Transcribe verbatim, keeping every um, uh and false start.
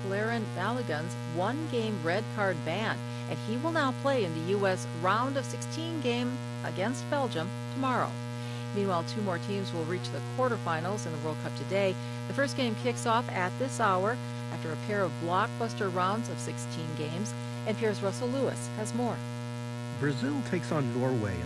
Claren Balogun's one-game red card ban, and he will now play in the U S round of sixteen game against Belgium tomorrow. Meanwhile, two more teams will reach the quarterfinals in the World Cup today. The first game kicks off at this hour after a pair of blockbuster rounds of sixteen games. N P R's Russell Lewis has more. Brazil takes on Norway in